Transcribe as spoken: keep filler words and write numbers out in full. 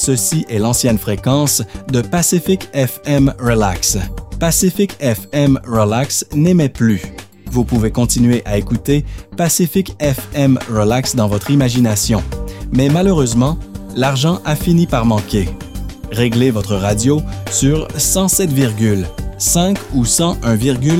Ceci est l'ancienne fréquence de Pacific F M Relax. Pacific F M Relax n'émet plus. Vous pouvez continuer à écouter Pacific F M Relax dans votre imagination. Mais malheureusement, l'argent a fini par manquer. Réglez votre radio sur cent sept virgule cinq ou cent un virgule